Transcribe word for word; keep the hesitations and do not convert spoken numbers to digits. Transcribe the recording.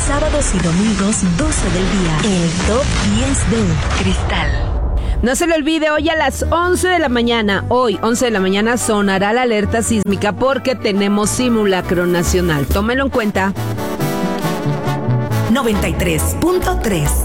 sábados y domingos, doce del día. El Top diez de Cristal. No se le olvide, hoy a las once de la mañana, hoy once de la mañana sonará la alerta sísmica porque tenemos simulacro nacional. Tómelo en cuenta. noventa y tres punto tres